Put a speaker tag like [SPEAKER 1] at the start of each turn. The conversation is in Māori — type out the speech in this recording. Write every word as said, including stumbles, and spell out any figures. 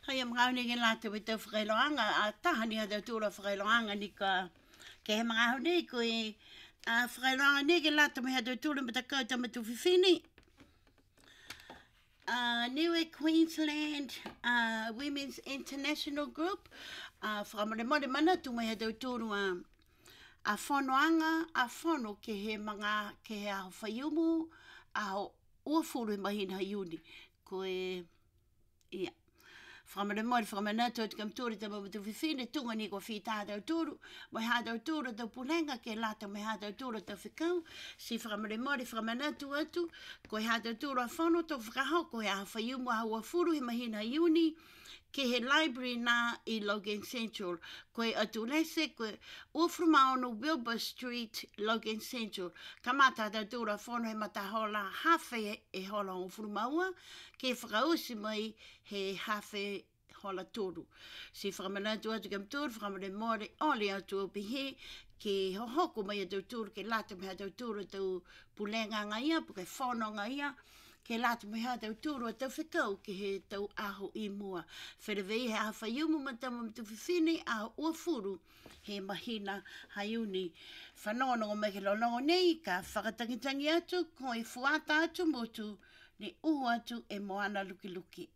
[SPEAKER 1] Hai am ngau ni ke lata me tau whakailoanga, a taha ni hata tūra whakailoanga ni ka ke he mga hau nei ko e a whakailoanga ni ke lata me hata tūra me ta kauta me tu whiwhini. Uh, Niue Queensland uh, Women's International Group uh, whakamare mare mana tu me hata tūru a a whonoanga, a whono ke he mga ke he aho whaiumu, aho uafuru he mahina haiuni. Ko e, ia. Whakamare mori, whakamana tō te kamtūri te mabutu whiwhine, tunga ni ko whi tātau tūru, mai hātau tūru tau pulenga, ke lata mai hātau tūru tau whikau, si whakamare mori, whakamana tū atu, ko he hātau tūru a whono tau whakahau, ko he aha whaiumu a hua furu he mahina iuni, ke he library nā i Logan Central, ko e atu lese, ko e uafrumaono Wilbur Street, Logan Central, ka mata tau tūru a whono he mata hola hawhi e hola o frumaua, ke whakausi mai he hawhi hola tūru. Si whakamana tu atu kam tūru, whakamana mōre, ole atu o pihe, ke hohoko mai atu tūru, ke lata me atu tūru tau pulenga ngā ia, puke whono ngā ia, ke lata me hātau tūru a tau whekau ke he tau aho i mua. Wherewei he aha whaiumu matama mtu whiwhine, aho uafuru he mahina haiuni. Whanono o mai ke lonongo nei, ka whakatangitangi atu, ko e fuata atu motu, ne uhu atu e moana luki luki.